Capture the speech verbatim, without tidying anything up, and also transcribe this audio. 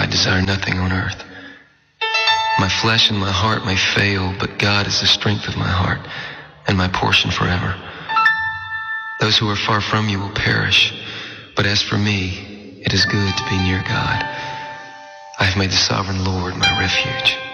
I desire nothing on earth. My flesh and my heart may fail, but God is the strength of my heart and my portion forever. Those who are far from you will perish, but as for me, it is good to be near God. I have made the sovereign Lord my refuge.